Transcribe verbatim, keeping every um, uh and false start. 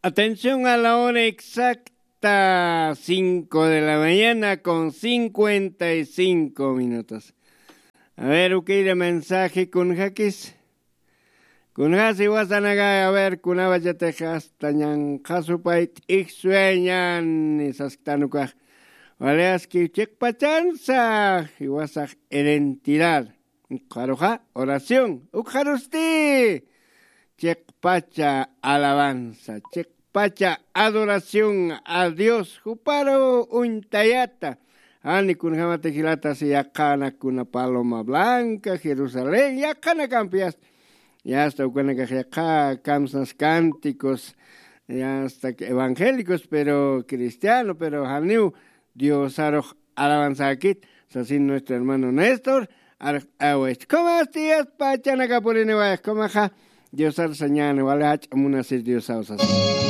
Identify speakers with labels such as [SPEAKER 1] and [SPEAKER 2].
[SPEAKER 1] Atención a la hora exacta, cinco de la mañana con cincuenta y cinco minutos. A ver, ¿qué mensaje con jaquis? Con hasi wasanaga, a ver, con abajate hastañan, hasupait, ik sueñan, esas tanuka. Valeas que chek pachanza, y wasak identidad. Karoja, oración, ukharusti. Chek pacha, alabanza, chek pacha, adoración a Dios. Juparo untayata. Ani kun jamate gilata si yakana kuna paloma blanca, Jerusalén, yakana campias. Ya hasta cuando que acá camsas cánticos, ya hasta evangélicos, pero cristianos, pero haniu Dios aroh alabanza aquí, así nuestro hermano Néstor, ¿cómo estás, pachana capurine vayas? ¿Cómo ja? Dios ar sañana, vale hach amuna sir Dios ausas.